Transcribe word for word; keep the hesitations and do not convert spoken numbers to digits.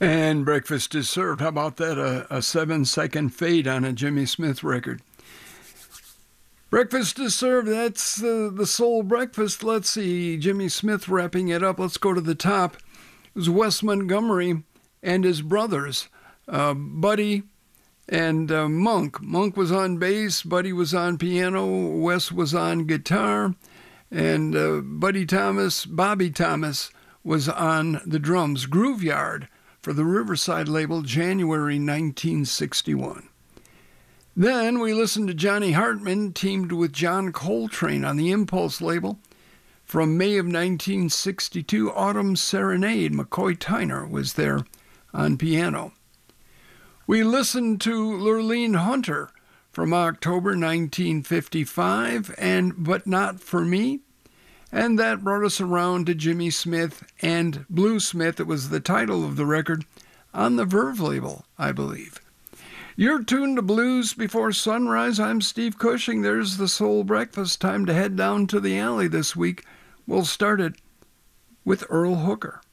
And breakfast is served. How about that? A, a seven-second fade on a Jimmy Smith record. Breakfast is served. That's uh, the soul breakfast. Let's see. Jimmy Smith wrapping it up. Let's go to the top. It was Wes Montgomery and his brothers, uh, Buddy and uh, Monk. Monk was on bass. Buddy was on piano. Wes was on guitar. And uh, Buddy Thomas, Bobby Thomas, was on the drums. Grooveyard for the Riverside label, January nineteen sixty-one. Then we listened to Johnny Hartman teamed with John Coltrane on the Impulse label. From May of nineteen sixty-two, Autumn Serenade. McCoy Tyner was there on piano. We listened to Lurleen Hunter from October nineteen fifty-five, and But Not For Me. And that brought us around to Jimmy Smith and Bluesmith. It was the title of the record on the Verve label, I believe. You're tuned to Blues Before Sunrise. I'm Steve Cushing. There's the Soul Breakfast. Time to head down to the alley this week. We'll start it with Earl Hooker.